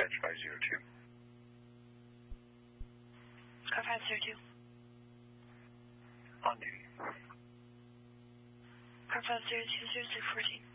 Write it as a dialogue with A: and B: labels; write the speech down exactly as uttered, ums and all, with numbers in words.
A: Dispatch five zero two.
B: Car five zero two.
A: On duty.
B: Car five zero two zero six fourteen.